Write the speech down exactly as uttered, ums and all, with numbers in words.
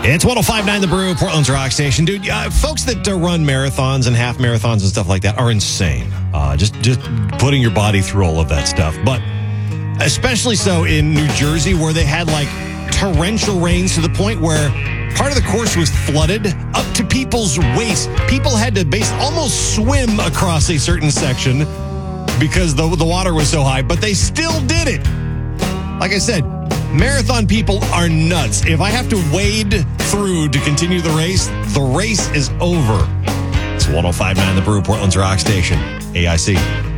It's one oh five point nine The Brew, Portland's rock station. Dude, uh, folks that uh, run marathons and half marathons and stuff like that are insane. Uh, just, just putting your body through all of that stuff. But especially so in New Jersey, where they had like torrential rains to the point where part of the course was flooded up to people's waist. People had to base, almost swim across a certain section because the, the water was so high, but they still did it. Like I said, marathon people are nuts. If I have to wade through to continue the race, the race is over. It's one oh five point nine The Brew, Portland's rock station, A I C.